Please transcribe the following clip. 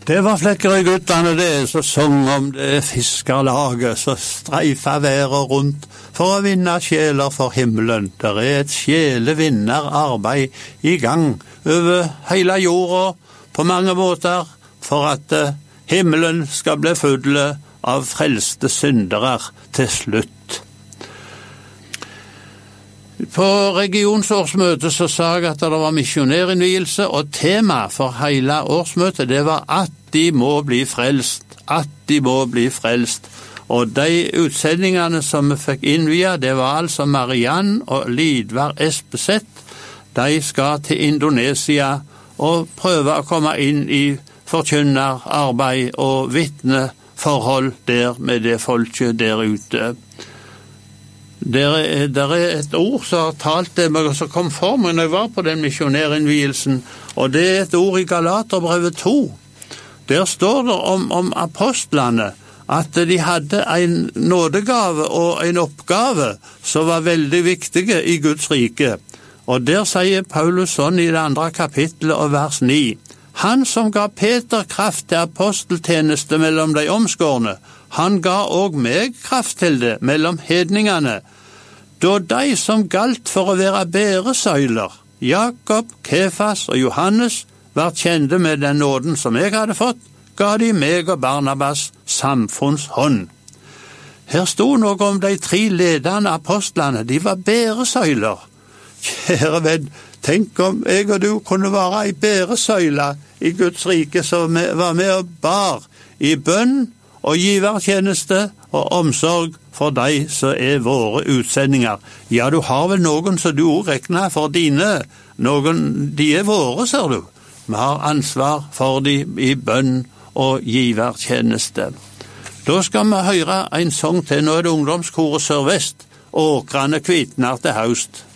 Det var Flekkerøy-guttene det, som sang om det fiskerlaget, som streifa været rundt for å vinne sjeler for himmelen. Der et sjelevinnerarbeid i gang over hele jorda på mange måter, for at himmelen skal bli full av frelste syndere til slutt. På regionsårsmøtet så sa jeg at det var misjonærinnvielse, og tema for hele årsmøtet det var at de må bli frelst, at de må bli frelst. Og de utsendingene som vi fikk innvia, det var altså Mariann og Lidvar Espeseth. De skal til Indonesia og prøve å komme inn i forkynnerarbeid og vitneforhold der med det folket der ute. Der er et ord som har talt det meg, og som kom for meg når jeg var på den misjonærinnvielsen, og det er et ord i Galaterbrevet 2. Der står det om apostlene, at de hadde en nådegave og en oppgave som var veldig viktige i Guds rike. Og der sier Paulus sånn i det 2. kapittelet og vers 9. Han som ga Peter kraft til aposteltjeneste mellom de omskårne, han ga og meg kraft til det mellom hedningene, da de som galt for å være bæresøyler, Jakob, Kefas og Johannes, var kjente med den nåden som jeg hadde fått, ga de meg og Barnabas samfunnshånd. Her stod noe om de 3 ledende apostlene, de var bæresøyler. Kjære venn, tenk om jeg og du kunne være i bæresøyla i Guds rike, som var med og bar i bønn og givertjeneste og omsorg for de som er våre utsendinger. Ja, du har vel noen som du også regner for dine. De er våre, ser du. Vi har ansvar for de i bønn og givertjeneste. Da skal vi høre en sang til. Nå er det ungdomskoret Sørvest, Åkrane kvitner til haust.